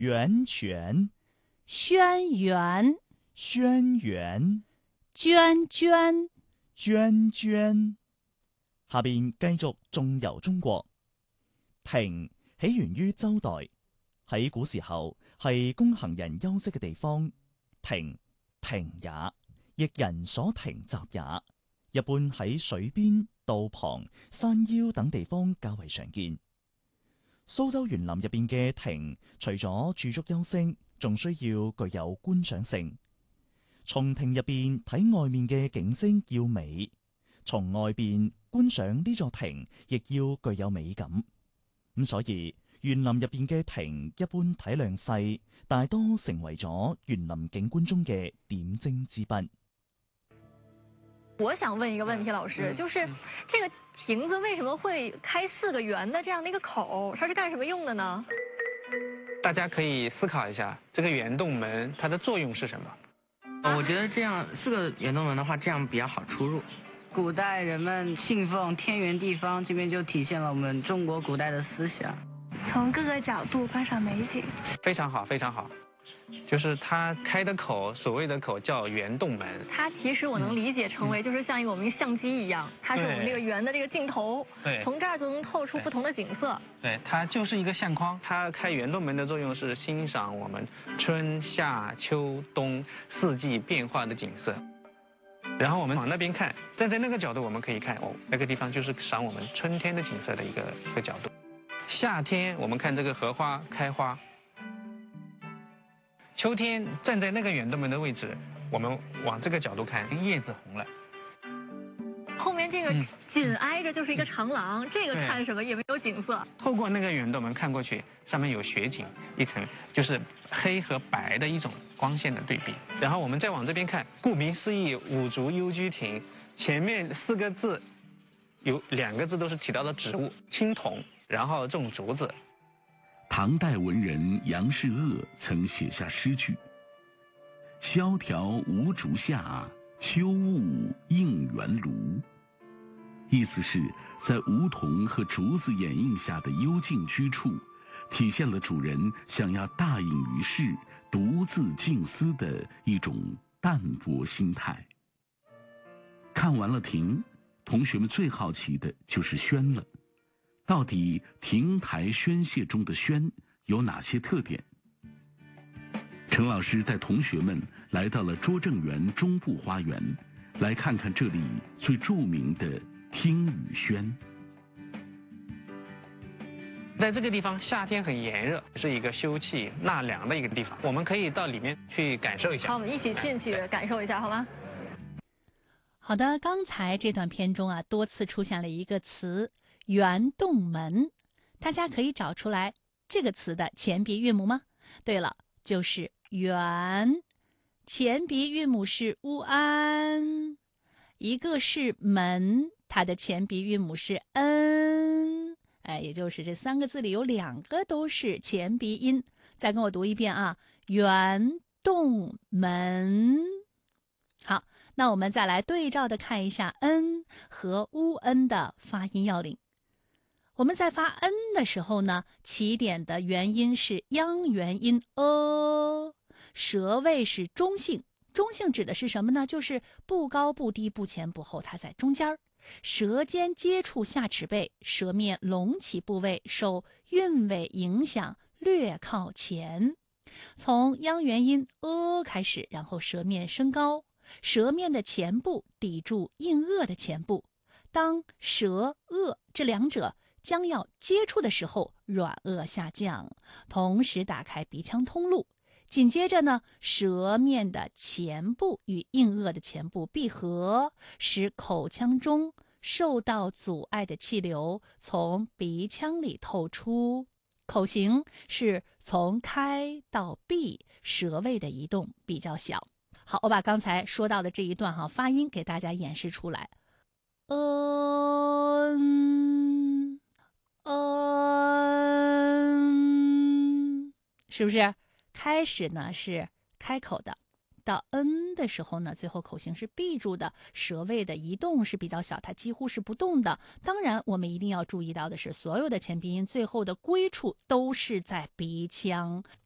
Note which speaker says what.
Speaker 1: 源泉、
Speaker 2: 轩辕、
Speaker 1: 轩辕、
Speaker 2: 涓涓、
Speaker 1: 涓涓。下邊繼續縱遊中國。庭起源於周代，喺古時候係供行人休息嘅地方。庭，亭也，亦人所停集也。一般喺水邊、道旁、山腰等地方較為常見。蘇州園林入邊嘅亭，除咗駐足休息，仲需要具有觀賞性。從亭入邊睇外面嘅景色要美，從外邊觀賞呢座亭亦要具有美感。咁所以園林入邊嘅亭一般體量細，大多成為咗園林景觀中嘅點睛之筆。
Speaker 3: 我想問一個問題，老師，就是這個亭子為什麼會開4個圓的這樣的一個口？它是幹什麼用的呢？
Speaker 4: 大家可以思考一下，這個圓洞門它的作用是什麼？
Speaker 5: 我覺得這樣4個圓洞門的話，這樣比較好出入。
Speaker 6: 古代人們信奉天圓地方，這邊就體現了我們中國古代的思想。
Speaker 7: 從各個角度觀賞美景，
Speaker 4: 非常好，非常好。就是它開的口，所謂的口叫圓洞門。
Speaker 3: 它其實我能理解成為，就是像一個我們相機一樣，它是我們這個圓的這個鏡頭，
Speaker 4: 對，
Speaker 3: 從這兒就能透出不同的景色。
Speaker 4: 對，它就是一個相框。它開圓洞門的作用是欣賞我們春夏秋冬4季變化的景色。然後我們往那邊看，站在那個角度，我們可以看哦，那個地方就是賞我們春天的景色的一個角度。夏天我們看這個荷花開花。秋天站在那個圓洞門的位置，我們往這個角度看，葉子紅了。
Speaker 3: 後面這個緊挨着就是一個長廊，這個看什麼也沒有景色。
Speaker 4: 透過那個圓洞門看過去，上面有雪景一層，就是黑和白的一種光線的對比。然後我們再往這邊看，顧名思義，五竹幽居亭，前面4個字，有2個字都是提到的植物青銅，然後種竹子。
Speaker 8: 唐代文人杨士鄂曾寫下詩句：蕭條無竹下，秋霧映圓爐。意思是在梧桐和竹子掩映下的幽靜居處，體現了主人想要大隱於世、獨自靜思的一種淡泊心態。看完了亭，同學們最好奇的就是軒了。到底亭台軒榭中的軒有哪些特點？程老師帶同學們來到了拙政園中部花園，來看看這裡最著名的聽雨軒。
Speaker 4: 在這個地方，夏天很炎熱，是一個休憩納涼的一個地方，我們可以到裡面去感受一下。
Speaker 3: 好，我們一起進去感受一下，好嗎？
Speaker 2: 好的，剛才這段片中啊，多次出現了一個詞圓洞門，大家可以找出來這個詞的前鼻韻母嗎？對了，就是圓，前鼻韻母是烏安，一個是門，它的前鼻韻母是恩，也就是這3個字裡有2個都是前鼻音。再跟我讀一遍啊，圓洞門。好，那我們再來對照的看一下恩和烏恩的發音要領。我們在發恩的時候呢，起點的元音是央元音舌位是中性。中性指的是什麼呢？就是不高不低不前不後，它在中間。舌尖接觸下齒背，舌面隆起部位受韻味影響，略靠前。從央元音開始，然後舌面升高，舌面的前部抵住硬腭的前部。當舌、這兩者將要接觸的時候，軟腭下降，同時打開鼻腔通路。緊接着呢，舌面的前部與硬腭的前部閉合，使口腔中受到阻礙的氣流從鼻腔裡透出。口型是從開到閉，舌位的移動比較小。好，我把剛才說到的這一段發音給大家演示出來。是不是開始呢是開口的，到的時候呢，最後口型是閉住的，舌位的移動是比較小，它幾乎是不動的。當然我們一定要注意到的是，所有的前鼻音最後的歸處都是在鼻腔，